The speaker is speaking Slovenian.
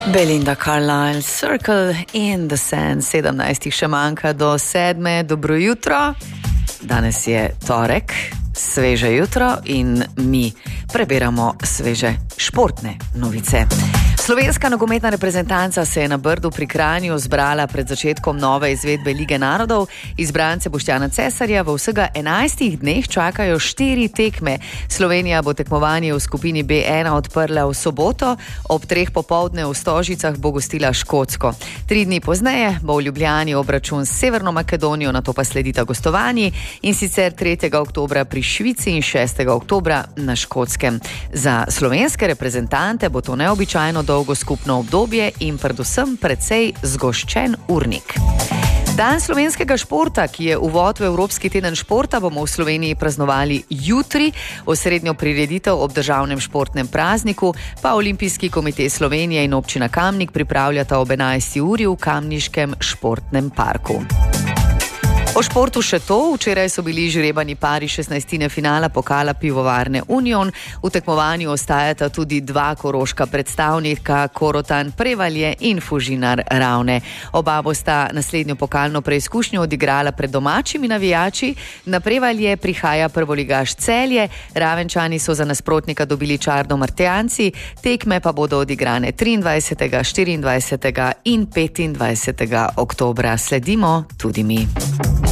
Belinda Carlisle, Circle in the Sand, 17 še manjka do 7. Dobro jutro, danes je torek, sveže jutro in mi prebiramo sveže športne novice. Slovenska nogometna reprezentanca se je na Brdu pri Kranju zbrala pred začetkom nove izvedbe Lige narodov. Izbrance Boštjana Cesarja v vsega 11 dneh čakajo 4 tekme. Slovenija bo tekmovanje v skupini B1 odprla v soboto, ob 3 popoldne v Stožicah bo gostila Škotsko. 3 dni pozneje bo v Ljubljani obračun s Severno Makedonijo, nato pa sledita gostovanji, in sicer 3. oktobra pri Švici in 6. oktobra na Škotskem. Za slovenske reprezentante bo to neobičajno dolgo skupno obdobje in predvsem precej zgoščen urnik. Dan slovenskega športa, ki je uvod v Evropski teden športa, bomo v Sloveniji praznovali jutri. Osrednjo prireditev ob državnem športnem prazniku pa Olimpijski komite Slovenije in občina Kamnik pripravljata ob 11. uri v Kamniškem športnem parku. O športu še to, včeraj so bili žrebani pari 16. finala pokala Pivovarne Union. V tekmovanju ostajata tudi 2 koroška predstavnika, Korotan Prevalje in Fužinar Ravne. Oba bosta naslednjo pokalno preizkušnjo odigrala pred domačimi navijači. Na Prevalje prihaja prvoligaš Celje, Ravenčani so za nasprotnika dobili Čardo Martejanci, tekme pa bodo odigrane 23., 24. in 25. oktobra. Sledimo tudi mi.